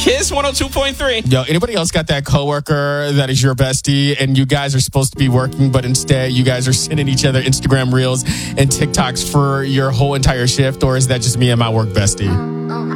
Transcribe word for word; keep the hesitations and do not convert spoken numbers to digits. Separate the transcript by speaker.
Speaker 1: Kiss one oh two point three.
Speaker 2: Yo, anybody else got that coworker that is your bestie and you guys are supposed to be working, but instead you guys are sending each other Instagram reels and TikToks for your whole entire shift? Or is that just me and my work bestie?